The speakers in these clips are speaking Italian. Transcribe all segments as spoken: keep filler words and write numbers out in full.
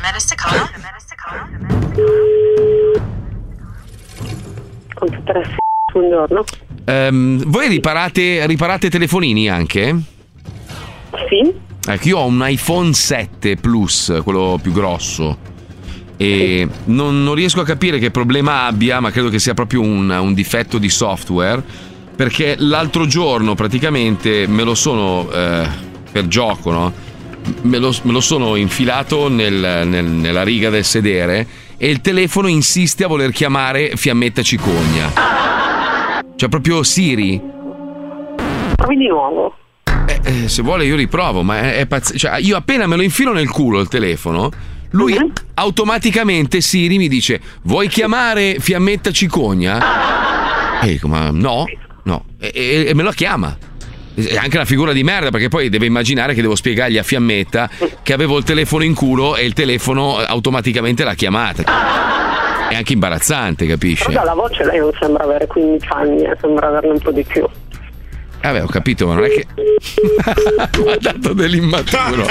Con tutta la s***a, buongiorno. Um, voi riparate, riparate telefonini anche? Sì. Ecco, io ho un iPhone sette Plus, quello più grosso, e sì. non, non riesco a capire che problema abbia, ma credo che sia proprio un, un difetto di software, perché l'altro giorno praticamente me lo sono, eh, per gioco, no? Me lo, me lo sono infilato nel, nel, nella riga del sedere e il telefono insiste a voler chiamare Fiammetta Cicogna. Cioè proprio Siri. Provi di nuovo. Eh, eh, se vuole io riprovo, ma è, è pazzesco. Cioè, io appena me lo infilo nel culo il telefono, lui uh-huh. automaticamente Siri mi dice: vuoi chiamare Fiammetta Cicogna? E dico: ma no, no. E, e, e me lo chiama. È anche una figura di merda, perché poi deve immaginare che devo spiegargli a Fiammetta che avevo il telefono in culo e il telefono automaticamente l'ha chiamata. È anche imbarazzante, capisci? Però la voce lei non sembra avere quindici anni, eh, sembra averne un po' di più. Eh beh, ho capito, ma non è che mi ha dato dell'immaturo.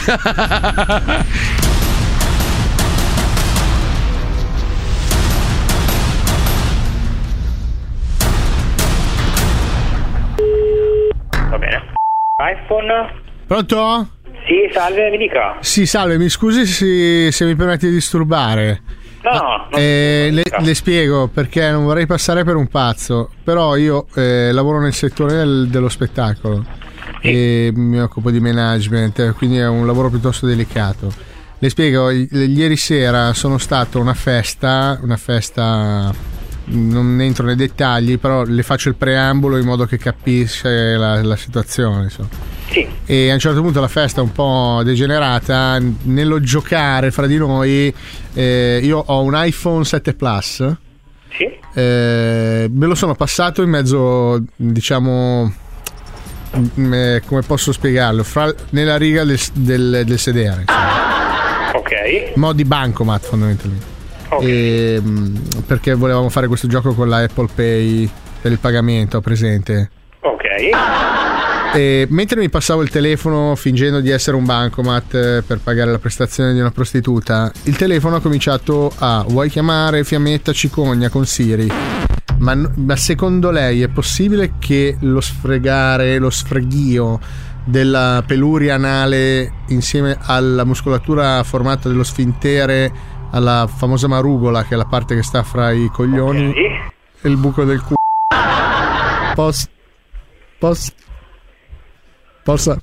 Va bene. iPhone. Pronto? Sì, salve, mi dica. Sì, salve, mi scusi se, se mi permette di disturbare. No, no. Eh, le, le spiego, perché non vorrei passare per un pazzo, però io eh, lavoro nel settore del, dello spettacolo sì. e mi occupo di management, quindi è un lavoro piuttosto delicato. Le spiego, ieri sera sono stato a una festa, una festa, non entro nei dettagli, però le faccio il preambolo in modo che capisca la, la situazione, insomma. Sì. E a un certo punto la festa è un po' degenerata. Nello giocare fra di noi, eh, io ho un iPhone sette Plus. Sì. Eh, me lo sono passato in mezzo, diciamo, eh, come posso spiegarlo, fra, nella riga del, del, del sedere, insomma. Ok. In modo di bancomat fondamentalmente. Ok. E, perché volevamo fare questo gioco con la Apple Pay per il pagamento, presente? Ok. E mentre mi passavo il telefono fingendo di essere un bancomat per pagare la prestazione di una prostituta, il telefono ha cominciato a: vuoi chiamare Fiammetta Cicogna con Siri? Ma, ma secondo lei è possibile che lo sfregare, lo sfreghio della peluria anale insieme alla muscolatura formata dello sfintere, alla famosa marugola, che è la parte che sta fra i coglioni, okay. e il buco del culo, posso posso Possa?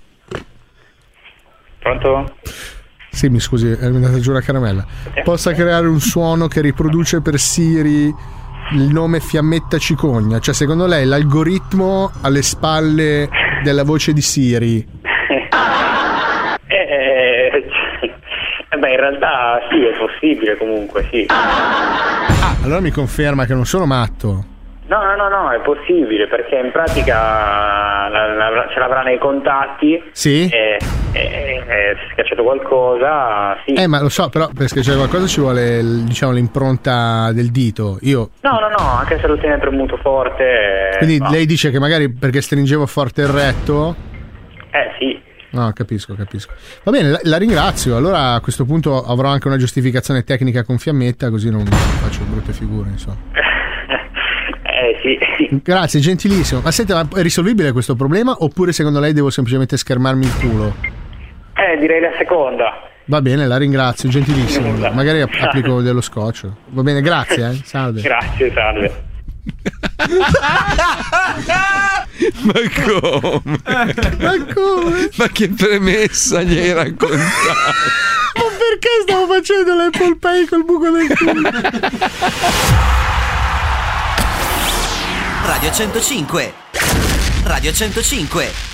Pronto? Sì, mi scusi, è andata giù la caramella. Possa creare un suono che riproduce per Siri il nome Fiammetta Cicogna? Cioè, secondo lei l'algoritmo alle spalle della voce di Siri? eh, eh, beh, in realtà sì, è possibile comunque, sì. Ah, allora mi conferma che non sono matto. No, no, no, no, è possibile, perché in pratica la, la, ce l'avrà nei contatti. Sì. E, e, e se scacciato qualcosa, sì. Eh, ma lo so, però per scacciare qualcosa ci vuole, diciamo, l'impronta del dito. Io. No, no, no, anche se lo tiene premuto forte. Quindi no. Lei dice che magari perché stringevo forte il retto. Eh, sì. No, capisco, capisco. Va bene, la, la ringrazio. Allora a questo punto avrò anche una giustificazione tecnica con Fiammetta, così non faccio brutte figure, insomma. Eh sì. Grazie, gentilissimo. Ma senta, ma è risolvibile questo problema oppure secondo lei devo semplicemente schermarmi il culo? Eh, direi la seconda. Va bene, la ringrazio, gentilissimo. Magari applico dello scotch. Va bene, grazie, eh. Salve. Grazie, salve. Ma come? Ma come? Ma che premessa gli hai raccontato? Ma perché stavo facendo l'Apple Pay col buco del culo? Radio centocinque Radio centocinque